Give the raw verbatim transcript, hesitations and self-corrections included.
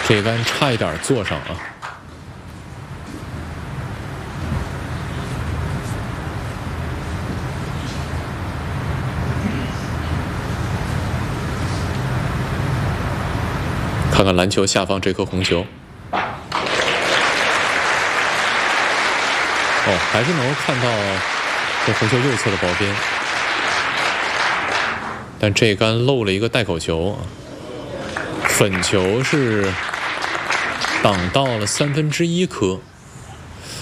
这杆差一点坐上啊。看看篮球下方这颗红球，哦，还是能够看到这红球右侧的保边，但这杆漏了一个带口球，粉球是挡到了三分之一颗。